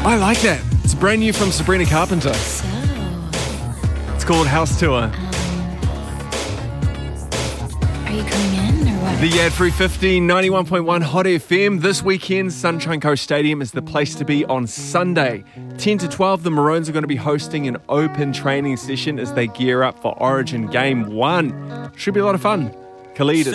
I like that. It's brand new from Sabrina Carpenter. So, It's called House Tour. are you coming in or what? The Ad 350, 91.1 Hot FM. This weekend, Sunshine Coast Stadium is the place to be on Sunday. 10 to 12, the Maroons are going to be hosting an open training session as they gear up for Origin Game 1. Should be a lot of fun. Khalid,